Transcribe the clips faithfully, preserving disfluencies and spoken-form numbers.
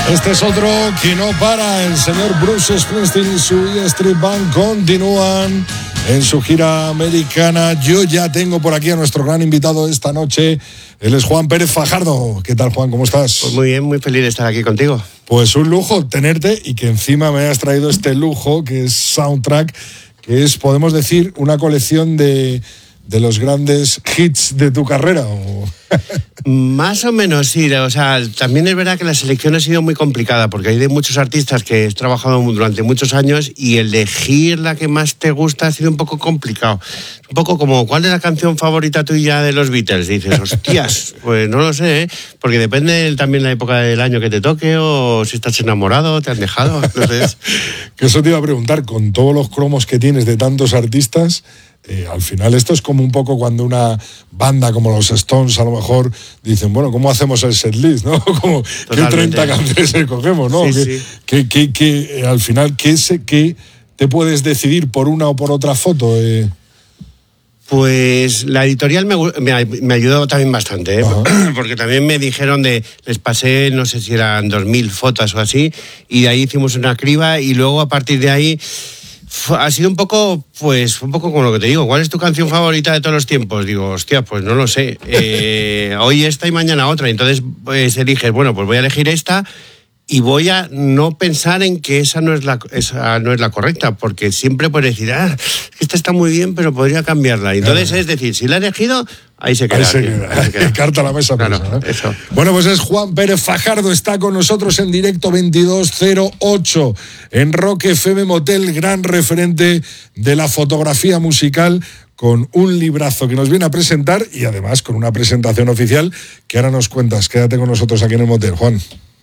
Este es otro que no para. El señor Bruce Springsteen y su E Street Band continúan en su gira americana. Yo ya tengo por aquí a nuestro gran invitado esta noche. Él es Juan Pérez Fajardo. ¿Qué tal, Juan? ¿Cómo estás? Pues muy bien, muy feliz de estar aquí contigo. Pues un lujo tenerte y que encima me hayas traído este lujo que es Soundtrack, que es, podemos decir, una colección de... de los grandes hits de tu carrera. ¿O? Más o menos, sí. O sea, también es verdad que la selección ha sido muy complicada porque hay de muchos artistas que he trabajado durante muchos años y elegir la que más te gusta ha sido un poco complicado. Un poco como, ¿cuál es la canción favorita tuya de los Beatles? Dices, hostias, pues no lo sé, ¿eh? Porque depende también la época del año que te toque o si estás enamorado, te han dejado. Entonces... que eso te iba a preguntar, con todos los cromos que tienes de tantos artistas... Eh, al final esto es como un poco cuando una banda como los Stones a lo mejor dicen, bueno, ¿cómo hacemos el setlist? ¿No? Como, ¿qué treinta canciones escogemos? ¿No? Sí, que, sí. que, que, que eh, al final, ¿qué, se, ¿qué te puedes decidir por una o por otra foto? Eh? Pues la editorial me, me, me ayudó también bastante, ¿eh? Porque también me dijeron de, les pasé, no sé si eran dos mil fotos o así, y de ahí hicimos una criba y luego a partir de ahí... ha sido un poco, pues, un poco como lo que te digo. ¿Cuál es tu canción favorita de todos los tiempos? Digo, hostia, pues no lo sé. Eh, hoy esta y mañana otra. Entonces, pues eliges, bueno, pues voy a elegir esta y voy a no pensar en que esa no es la, esa no es la correcta, porque siempre puedes decir, ah, esta está muy bien, pero podría cambiarla. Entonces, claro. Es decir, si la he elegido, ahí se queda. Ahí se queda. Ahí se queda. Carta a la mesa. Claro, presa, ¿no? Eso. Bueno, pues es Juan Pérez Fajardo, está con nosotros en directo veintidós cero ocho en Rock F M Motel, gran referente de la fotografía musical, con un librazo que nos viene a presentar y además con una presentación oficial que ahora nos cuentas. Quédate con nosotros aquí en el motel, Juan.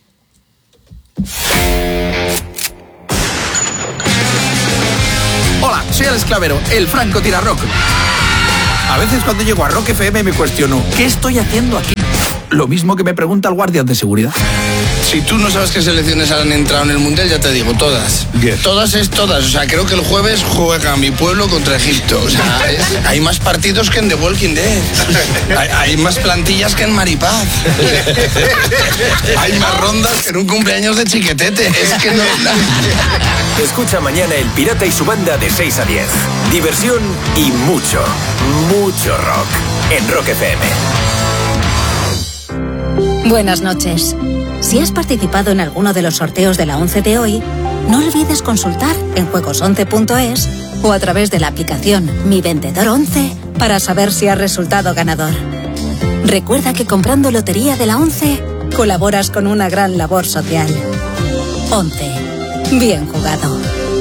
Hola, soy Alex Clavero, el Franco Tirarrock. A veces cuando llego a Rock F M me cuestiono, ¿qué estoy haciendo aquí? Lo mismo que me pregunta el guardia de seguridad. Si tú no sabes qué selecciones han entrado en el Mundial, ya te digo, todas. Bien. Todas es todas. O sea, creo que el jueves juega mi pueblo contra Egipto. O sea, es, hay más partidos que en The Walking Dead. Hay, hay más plantillas que en Maripaz. Hay más rondas que en un cumpleaños de Chiquetete. Es que no... Escucha mañana El Pirata y su banda de seis a diez. Diversión y mucho, mucho rock. En Rock F M. Buenas noches. Si has participado en alguno de los sorteos de la once de hoy, no olvides consultar en juegos once punto es o a través de la aplicación Mi Vendedor once para saber si has resultado ganador. Recuerda que comprando Lotería de la once colaboras con una gran labor social. once. Bien jugado.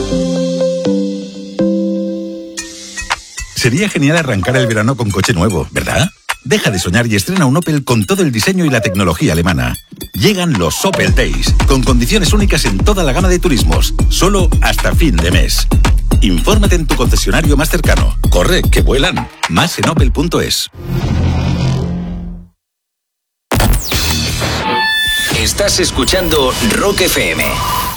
Sería genial arrancar el verano con coche nuevo, ¿verdad? Deja de soñar y estrena un Opel con todo el diseño y la tecnología alemana. Llegan los Opel Days, con condiciones únicas en toda la gama de turismos, solo hasta fin de mes. Infórmate en tu concesionario más cercano. Corre, que vuelan. Más en opel punto es. Estás escuchando Rock F M.